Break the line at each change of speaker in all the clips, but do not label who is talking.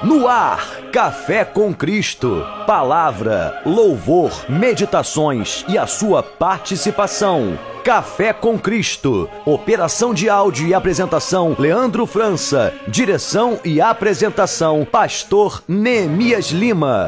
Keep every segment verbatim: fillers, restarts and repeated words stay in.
No ar, Café com Cristo. Palavra, louvor, meditações e a sua participação. Café com Cristo. Operação de áudio e apresentação, Leandro França. Direção e apresentação, Pastor Neemias Lima.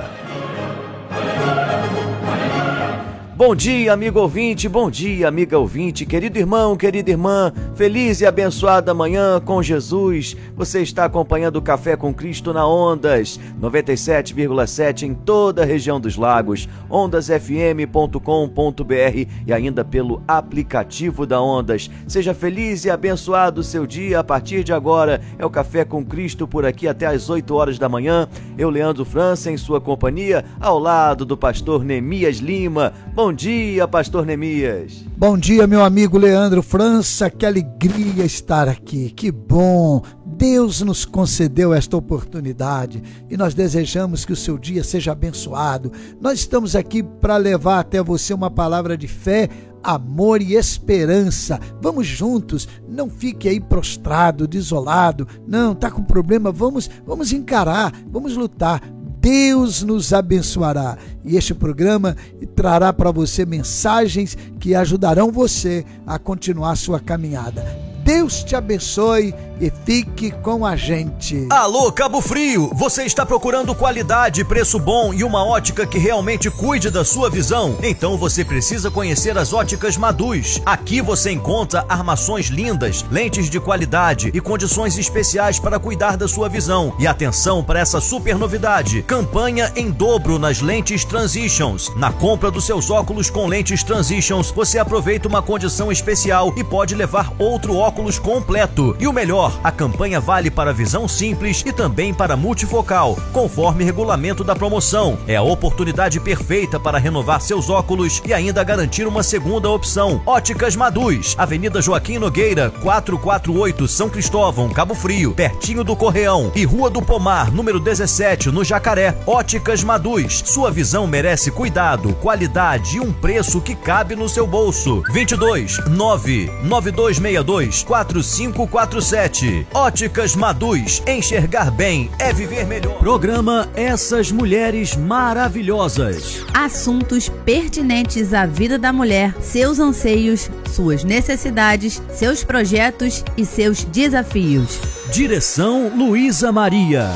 Bom dia, amigo ouvinte, bom dia, amiga ouvinte, querido irmão, querida irmã, feliz e abençoada manhã com Jesus. Você está acompanhando o Café com Cristo na Ondas, noventa e sete vírgula sete em toda a região dos lagos, ondas f m ponto com ponto b r e ainda pelo aplicativo da Ondas. Seja feliz e abençoado o seu dia. A partir de agora é o Café com Cristo por aqui até às oito horas da manhã. Eu, Leandro França, em sua companhia, ao lado do pastor Neemias Lima. Bom dia, pastor Neemias.
Bom dia, meu amigo Leandro França, que alegria estar aqui, que bom. Deus nos concedeu esta oportunidade e nós desejamos que o seu dia seja abençoado. Nós estamos aqui para levar até você uma palavra de fé, amor e esperança. Vamos juntos, não fique aí prostrado, desolado, não, tá com problema, vamos, vamos encarar, vamos lutar. Deus nos abençoará e este programa trará para você mensagens que ajudarão você a continuar sua caminhada. Deus te abençoe e fique com a gente.
Alô, Cabo Frio, você está procurando qualidade, preço bom e uma ótica que realmente cuide da sua visão? Então você precisa conhecer as óticas Maduz. Aqui você encontra armações lindas, lentes de qualidade e condições especiais para cuidar da sua visão. E atenção para essa super novidade, campanha em dobro nas lentes Transitions. Na compra dos seus óculos com lentes Transitions, você aproveita uma condição especial e pode levar outro óculos completo. E o melhor, a campanha vale para visão simples e também para multifocal, conforme regulamento da promoção. É a oportunidade perfeita para renovar seus óculos e ainda garantir uma segunda opção. Óticas Maduz, Avenida Joaquim Nogueira, quatrocentos e quarenta e oito, São Cristóvão, Cabo Frio, pertinho do Correão, e Rua do Pomar, número dezessete, no Jacaré. Óticas Maduz, sua visão merece cuidado, qualidade e um preço que cabe no seu bolso. vinte e dois, nove nove dois seis dois, quatro cinco quatro sete. Óticas Maduz, enxergar bem é viver melhor. Programa Essas Mulheres Maravilhosas.
Assuntos pertinentes à vida da mulher, seus anseios, suas necessidades, seus projetos e seus desafios.
Direção Luísa Maria.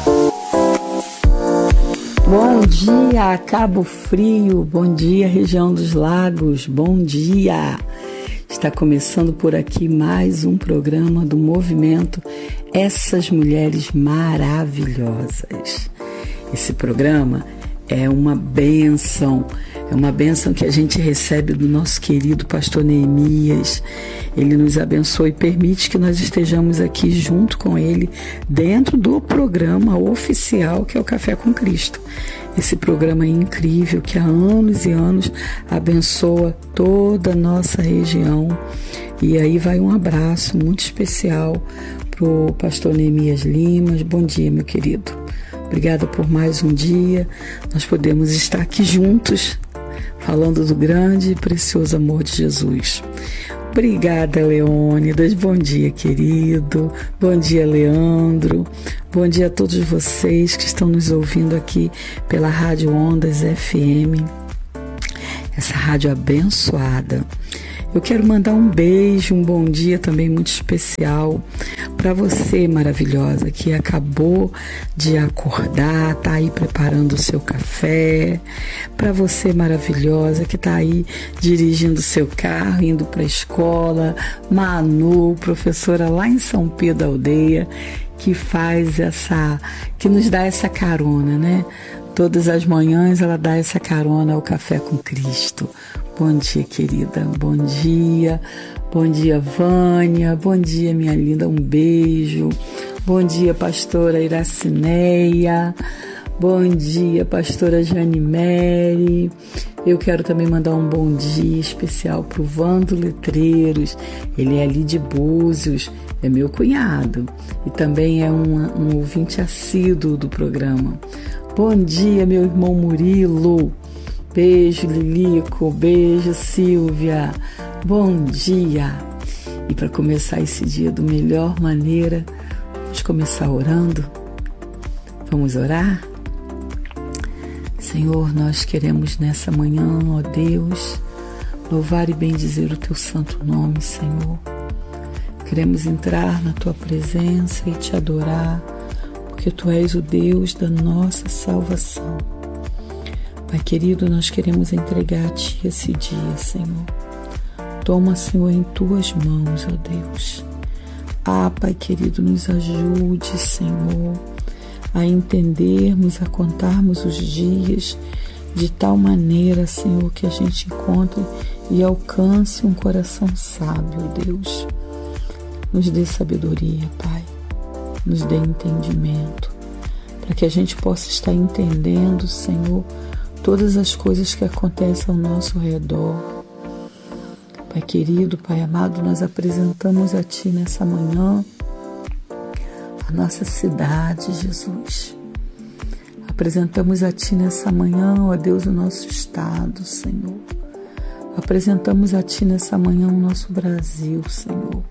Bom dia, Cabo Frio, bom dia, região dos lagos, bom dia. Está começando por aqui mais um programa do movimento Essas Mulheres Maravilhosas. Esse programa é uma bênção, é uma bênção que a gente recebe do nosso querido pastor Neemias. Ele nos abençoa e permite que nós estejamos aqui junto com ele dentro do programa oficial que é o Café com Cristo. Esse programa é incrível que há anos e anos abençoa toda a nossa região. E aí vai um abraço muito especial para o pastor Neemias Lima. Bom dia, meu querido. Obrigada por mais um dia. Nós podemos estar aqui juntos, falando do grande e precioso amor de Jesus. Obrigada, Leônidas. Bom dia, querido. Bom dia, Leandro. Bom dia a todos vocês que estão nos ouvindo aqui pela Rádio Ondas F M. Essa rádio abençoada. Eu quero mandar um beijo, um bom dia também muito especial para você, maravilhosa, que acabou de acordar, tá aí preparando o seu café. Para você, maravilhosa, que tá aí dirigindo o seu carro, indo para a escola. Manu, professora lá em São Pedro da Aldeia, que faz essa, que nos dá essa carona, né? Todas as manhãs ela dá essa carona ao Café com Cristo. Bom dia, querida. Bom dia. Bom dia, Vânia. Bom dia, minha linda. Um beijo. Bom dia, pastora Iracineia. Bom dia, pastora Janimere. Eu quero também mandar um bom dia especial para o Vando Letreiros. Ele é ali de Búzios, é meu cunhado. E também é um, um ouvinte assíduo do programa. Bom dia, meu irmão Murilo. Beijo, Lilico. Beijo, Silvia. Bom dia. E para começar esse dia da melhor maneira, vamos começar orando? Vamos orar? Senhor, nós queremos nessa manhã, ó Deus, louvar e bendizer o Teu santo nome, Senhor. Queremos entrar na Tua presença e Te adorar, porque Tu és o Deus da nossa salvação. Pai querido, nós queremos entregar a Ti esse dia, Senhor. Toma, Senhor, em Tuas mãos, ó Deus. Ah, Pai querido, nos ajude, Senhor, a entendermos, a contarmos os dias de tal maneira, Senhor, que a gente encontre e alcance um coração sábio, Deus. Nos dê sabedoria, Pai. Nos dê entendimento, para que a gente possa estar entendendo, Senhor, todas as coisas que acontecem ao nosso redor. Pai querido, Pai amado, nós apresentamos a Ti nessa manhã a nossa cidade, Jesus. Apresentamos a Ti nessa manhã, ó Deus, o nosso estado, Senhor. Apresentamos a Ti nessa manhã o nosso Brasil, Senhor.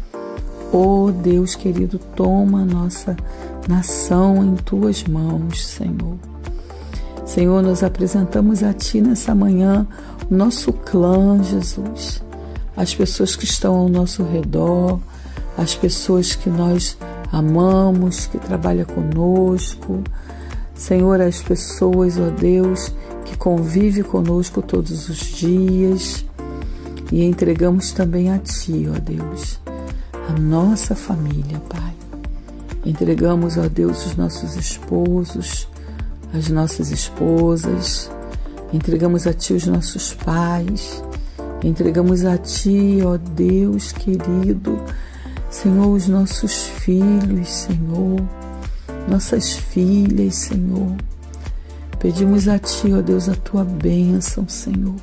Ó Deus querido, toma a nossa nação em Tuas mãos, Senhor. Senhor, nós apresentamos a Ti nessa manhã o nosso clã, Jesus. As pessoas que estão ao nosso redor, as pessoas que nós amamos, que trabalham conosco. Senhor, as pessoas, ó Deus, que convivem conosco todos os dias. E entregamos também a Ti, ó Deus, a nossa família, Pai. Entregamos, ó Deus, os nossos esposos, as nossas esposas. Entregamos a Ti os nossos pais. Entregamos a Ti, ó Deus querido, Senhor, os nossos filhos, Senhor, nossas filhas, Senhor. Pedimos a Ti, ó Deus, a Tua bênção, Senhor.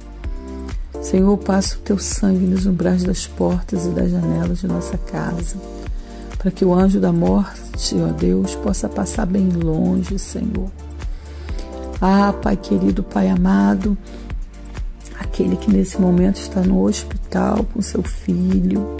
Senhor, passa o Teu sangue nos umbrais das portas e das janelas de nossa casa, para que o anjo da morte, ó Deus, possa passar bem longe, Senhor. Ah, Pai querido, Pai amado, aquele que nesse momento está no hospital com seu filho.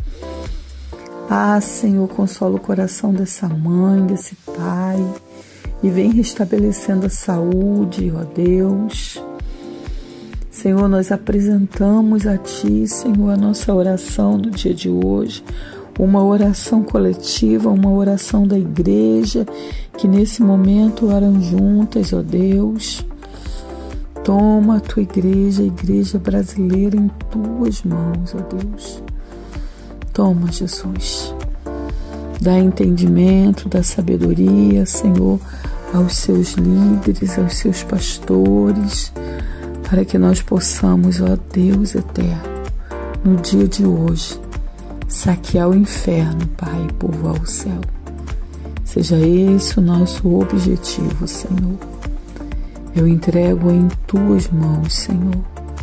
Ah, Senhor, consola o coração dessa mãe, desse pai, e vem restabelecendo a saúde, ó Deus. Senhor, nós apresentamos a Ti, Senhor, a nossa oração do dia de hoje, uma oração coletiva, uma oração da igreja, que nesse momento oram juntas, ó Deus. Toma a Tua igreja, a igreja brasileira, em Tuas mãos, ó Deus. Toma, Jesus. Dá entendimento, dá sabedoria, Senhor, aos Seus líderes, aos Seus pastores, para que nós possamos, ó Deus eterno, no dia de hoje, saquear o inferno, Pai, e povoar o céu. Seja esse o nosso objetivo, Senhor. Eu entrego em Tuas mãos, Senhor.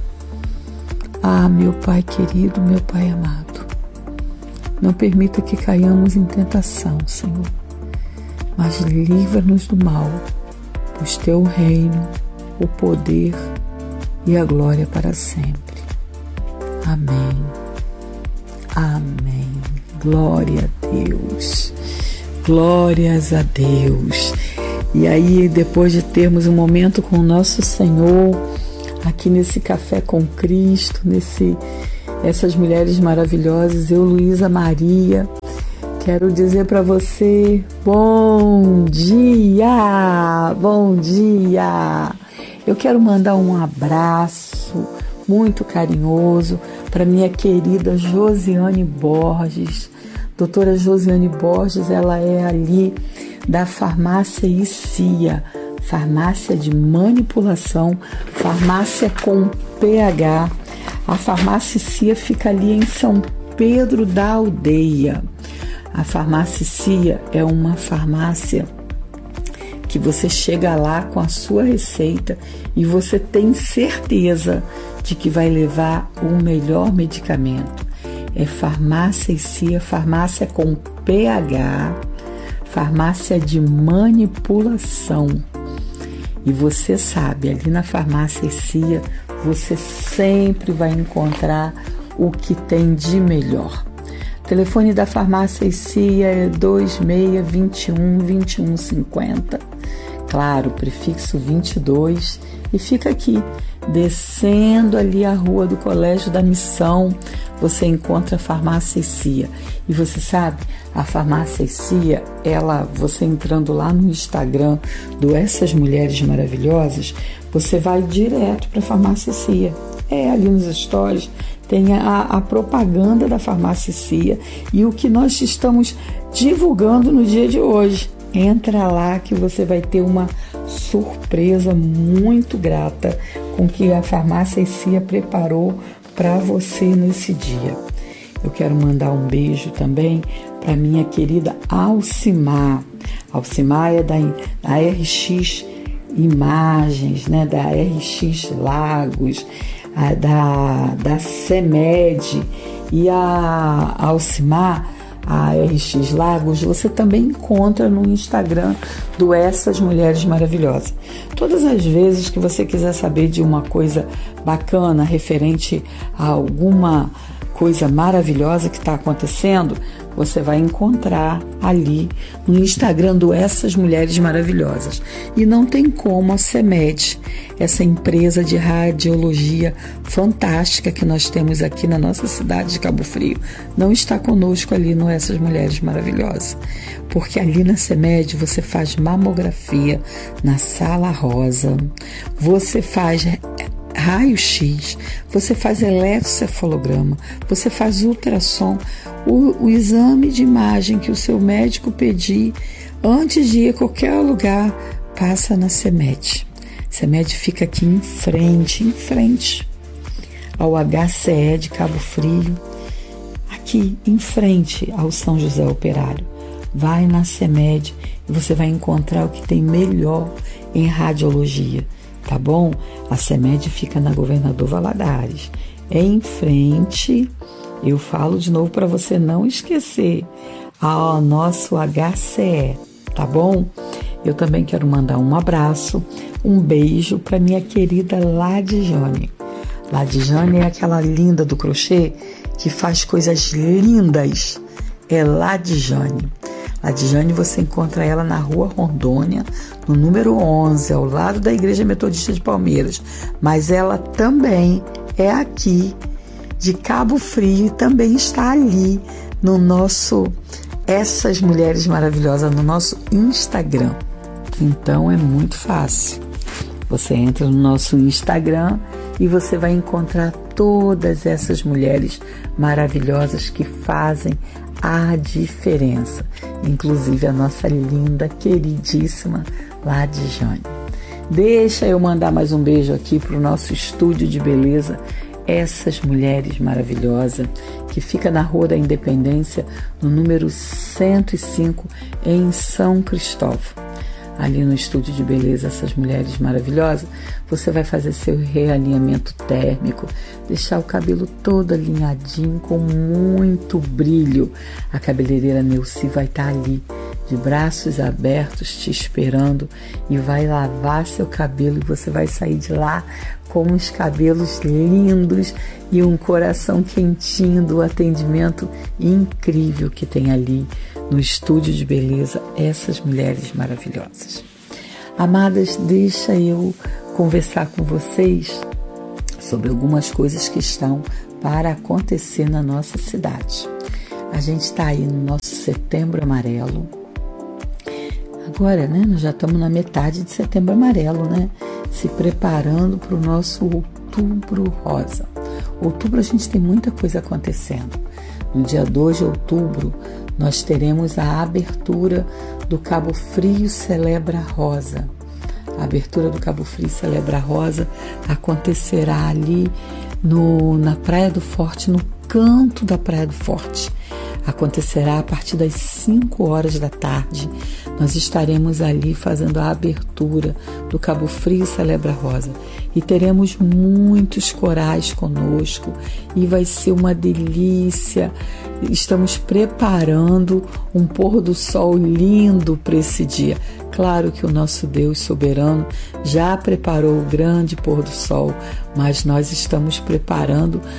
Ah, meu Pai querido, meu Pai amado, não permita que caiamos em tentação, Senhor, mas livra-nos do mal, pois Teu reino, o poder e a glória para sempre. Amém. Amém. Glória a Deus. Glórias a Deus. E aí, depois de termos um momento com o nosso Senhor, aqui nesse Café com Cristo, nesse, essas mulheres maravilhosas, eu, Luísa Maria, quero dizer para você, bom dia, bom dia. Eu quero mandar um abraço muito carinhoso para minha querida Josiane Borges. Doutora Josiane Borges, ela é ali da farmácia I C I A, farmácia de manipulação, farmácia com P H. A farmácia I C I A fica ali em São Pedro da Aldeia. A farmácia I C I A é uma farmácia que você chega lá com a sua receita e você tem certeza de que vai levar o melhor medicamento. É farmácia I C I A, farmácia com P H, farmácia de manipulação. E você sabe, ali na farmácia I C I A, você sempre vai encontrar o que tem de melhor. O telefone da Farmácia Cia é dois seis dois um, dois um cinco zero. Claro, prefixo vinte e dois. E fica aqui, descendo ali a rua do Colégio da Missão, você encontra a Farmácia Cia. E você sabe, a Farmácia Cia, ela, você entrando lá no Instagram do Essas Mulheres Maravilhosas, você vai direto para a Farmácia Cia. É, ali nos stories tem a, a propaganda da Farmácia Cia e o que nós estamos divulgando no dia de hoje. Entra lá que você vai ter uma surpresa muito grata com que a Farmácia Cia preparou para você nesse dia. Eu quero mandar um beijo também para minha querida Alcimar. Alcimar é da, da R X Imagens, né, da R X Lagos, a, da, da CEMED, e a Alcimar, a R X Lagos, você também encontra no Instagram do Essas Mulheres Maravilhosas. Todas as vezes que você quiser saber de uma coisa bacana referente a alguma coisa maravilhosa que está acontecendo, você vai encontrar ali no Instagram do Essas Mulheres Maravilhosas. E não tem como a CEMED, essa empresa de radiologia fantástica que nós temos aqui na nossa cidade de Cabo Frio, não está conosco ali no Essas Mulheres Maravilhosas. Porque ali na CEMED você faz mamografia na sala rosa, você faz raio-x, você faz eletrocefalograma, você faz ultrassom, o, o exame de imagem que o seu médico pedir antes de ir a qualquer lugar, passa na CEMED. CEMED fica aqui em frente, em frente ao H C E de Cabo Frio, aqui em frente ao São José Operário. Vai na CEMED e você vai encontrar o que tem melhor em radiologia. Tá bom? A CEMED fica na Governador Valadares. É em frente, eu falo de novo para você não esquecer, ao nosso H C E, tá bom? Eu também quero mandar um abraço, um beijo para minha querida Ladijane. Ladijane é aquela linda do crochê que faz coisas lindas. É Ladijane. Ladijane, você encontra ela na Rua Rondônia, no número onze, ao lado da Igreja Metodista de Palmeiras. Mas ela também é aqui de Cabo Frio e também está ali no nosso Essas Mulheres Maravilhosas, no nosso Instagram. Então é muito fácil. Você entra no nosso Instagram e você vai encontrar todas essas mulheres maravilhosas que fazem a diferença, inclusive a nossa linda, queridíssima Ladijane. Deixa eu mandar mais um beijo aqui para o nosso estúdio de beleza, Essas Mulheres Maravilhosas, que fica na Rua da Independência, no número cento e cinco, em São Cristóvão. Ali no estúdio de beleza, Essas Mulheres Maravilhosas, você vai fazer seu realinhamento térmico, deixar o cabelo todo alinhadinho, com muito brilho. A cabeleireira Neuci vai estar ali, de braços abertos, te esperando, e vai lavar seu cabelo e você vai sair de lá com uns cabelos lindos e um coração quentinho do atendimento incrível que tem ali no estúdio de beleza, Essas Mulheres Maravilhosas. Amadas, deixa eu conversar com vocês sobre algumas coisas que estão para acontecer na nossa cidade. A gente está aí no nosso Setembro Amarelo. Agora, né, nós já estamos na metade de Setembro Amarelo, né? Se preparando para o nosso Outubro Rosa. Outubro a gente tem muita coisa acontecendo. No dia dois de outubro, nós teremos a abertura do Cabo Frio Celebra Rosa. A abertura do Cabo Frio Celebra Rosa acontecerá ali no, na Praia do Forte, no canto da Praia do Forte. Acontecerá a partir das cinco horas da tarde. Nós estaremos ali fazendo a abertura do Cabo Frio Celebra Rosa. E teremos muitos corais conosco e vai ser uma delícia. Estamos preparando um pôr do sol lindo para esse dia. Claro que o nosso Deus soberano já preparou o grande pôr do sol, mas nós estamos preparando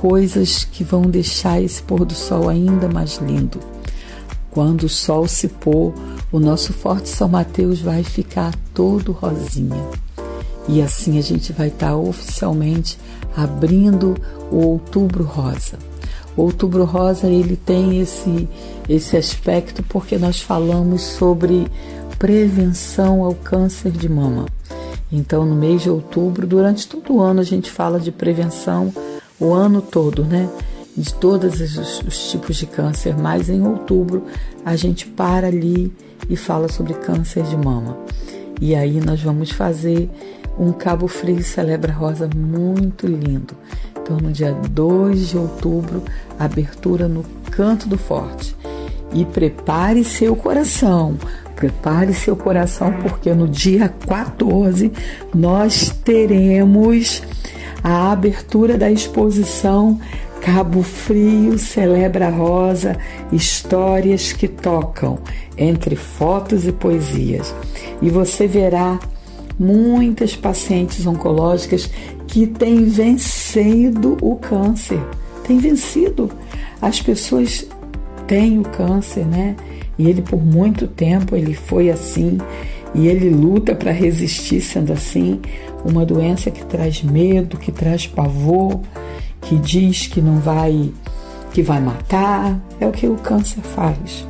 coisas que vão deixar esse pôr do sol ainda mais lindo. Quando o sol se pôr, o nosso Forte São Mateus vai ficar todo rosinha. E assim a gente vai estar oficialmente abrindo o Outubro Rosa. O Outubro Rosa, ele tem esse, esse aspecto porque nós falamos sobre prevenção ao câncer de mama. Então, no mês de outubro, durante todo o ano, a gente fala de prevenção o ano todo, né? De todos os, os tipos de câncer, mas em outubro a gente para ali e fala sobre câncer de mama. E aí nós vamos fazer um Cabo Frio Celebra Rosa muito lindo. Então, no dia dois de outubro, abertura no Canto do Forte. E prepare seu coração, prepare seu coração, porque no dia quatorze nós teremos a abertura da exposição Cabo Frio Celebra Rosa, histórias que tocam, entre fotos e poesias. E você verá muitas pacientes oncológicas que têm vencido o câncer, têm vencido. As pessoas têm o câncer, né? E ele por muito tempo ele foi assim, e ele luta para resistir sendo assim, uma doença que traz medo, que traz pavor, que diz que não vai, que vai matar, é o que o câncer faz.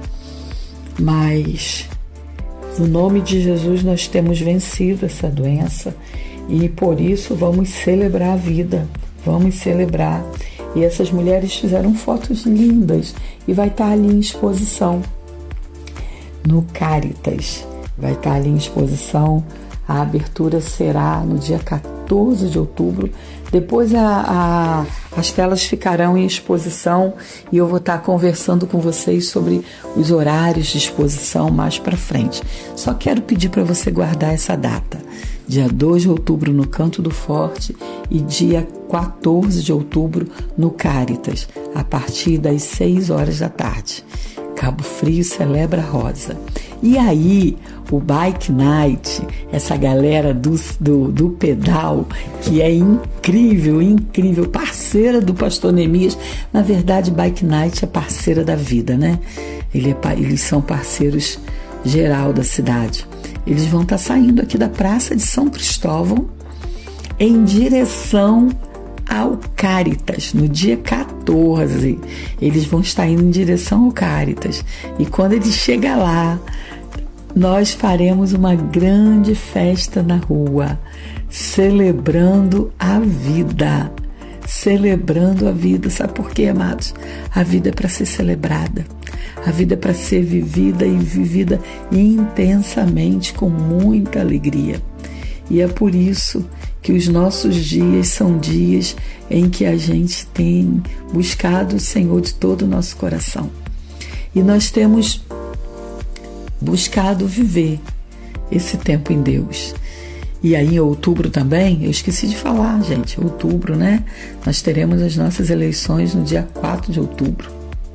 Mas no nome de Jesus nós temos vencido essa doença e por isso vamos celebrar a vida, vamos celebrar. E essas mulheres fizeram fotos lindas e vai estar ali em exposição no Caritas, vai estar ali em exposição. A abertura será no dia quatorze de outubro. Depois a, a, as telas ficarão em exposição e eu vou estar conversando com vocês sobre os horários de exposição mais para frente. Só quero pedir para você guardar essa data. Dia dois de outubro no Canto do Forte e dia quatorze de outubro no Caritas, a partir das seis horas da tarde. Cabo Frio Celebra Rosa. E aí, o Bike Night, essa galera do, do, do pedal, que é incrível, incrível, parceira do Pastor Neemias. Na verdade, Bike Night é parceira da vida, né? Ele é, eles são parceiros geral da cidade. Eles vão estar saindo aqui da Praça de São Cristóvão em direção ao Caritas, no dia quatorze. Eles vão estar indo em direção ao Caritas. E quando ele chega lá, nós faremos uma grande festa na rua, celebrando a vida. Celebrando a vida. Sabe por quê, amados? A vida é para ser celebrada. A vida é para ser vivida e vivida intensamente, com muita alegria. E é por isso que os nossos dias são dias em que a gente tem buscado o Senhor de todo o nosso coração. E nós temos buscado viver esse tempo em Deus. E aí em outubro também, eu esqueci de falar, gente, outubro, né? Nós teremos as nossas eleições no dia quatro de outubro.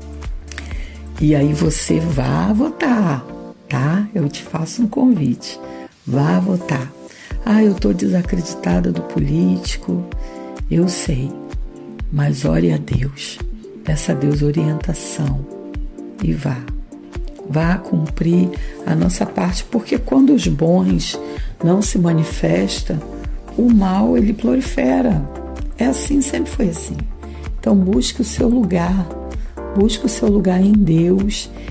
E aí você vá votar, tá? Eu te faço um convite. Vá votar. Ah, eu estou desacreditada do político. Eu sei. Mas ore a Deus. Peça a Deus orientação. E vá. Vá cumprir a nossa parte. Porque quando os bons não se manifestam, o mal ele prolifera. É assim, sempre foi assim. Então busque o seu lugar. Busque o seu lugar em Deus